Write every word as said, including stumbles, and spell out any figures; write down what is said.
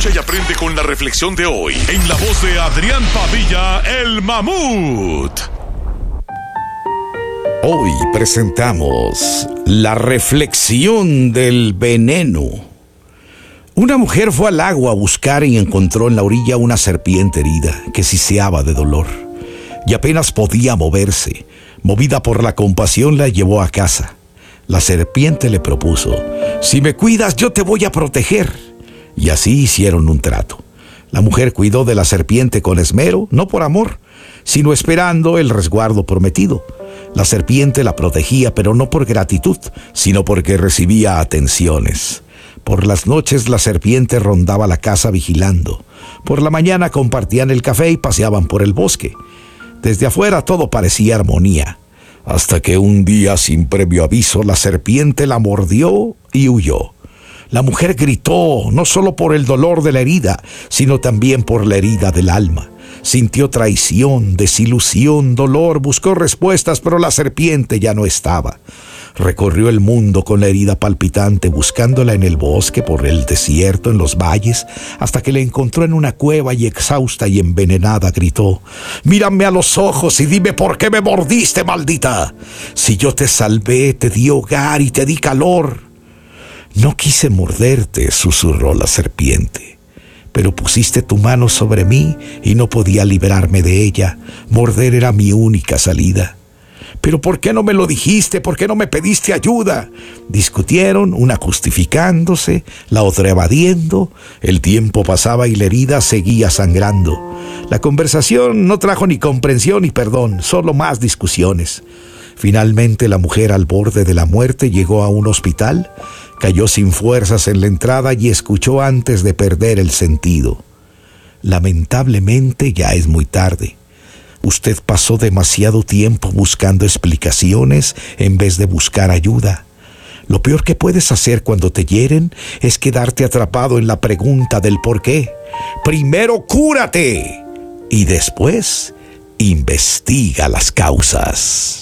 Escucha y aprende con la reflexión de hoy en la voz de Adrián Padilla, el Mamut. Hoy presentamos la reflexión del veneno. Una mujer fue al lago a buscar y encontró en la orilla una serpiente herida que siseaba de dolor y apenas podía moverse. Movida por la compasión, la llevó a casa. La serpiente le propuso: si me cuidas, yo te voy a proteger. Y así hicieron un trato. La mujer cuidó de la serpiente con esmero, no por amor, sino esperando el resguardo prometido. La serpiente la protegía, pero no por gratitud, sino porque recibía atenciones. Por las noches la serpiente rondaba la casa vigilando. Por la mañana compartían el café y paseaban por el bosque. Desde afuera todo parecía armonía, hasta que un día, sin previo aviso, la serpiente la mordió y huyó. La mujer gritó, no solo por el dolor de la herida, sino también por la herida del alma. Sintió traición, desilusión, dolor, buscó respuestas, pero la serpiente ya no estaba. Recorrió el mundo con la herida palpitante, buscándola en el bosque, por el desierto, en los valles, hasta que la encontró en una cueva y exhausta y envenenada gritó: mírame a los ojos y dime por qué me mordiste, maldita. Si yo te salvé, te di hogar y te di calor. No quise morderte, susurró la serpiente, pero pusiste tu mano sobre mí y no podía librarme de ella. Morder era mi única salida. ¿Pero por qué no me lo dijiste? ¿Por qué no me pediste ayuda? Discutieron, una justificándose, la otra evadiendo. El tiempo pasaba y la herida seguía sangrando. La conversación no trajo ni comprensión ni perdón, solo más discusiones. Finalmente la mujer, al borde de la muerte, llegó a un hospital, cayó sin fuerzas en la entrada y escuchó antes de perder el sentido: lamentablemente ya es muy tarde. Usted pasó demasiado tiempo buscando explicaciones en vez de buscar ayuda. Lo peor que puedes hacer cuando te hieren es quedarte atrapado en la pregunta del por qué. Primero cúrate y después investiga las causas.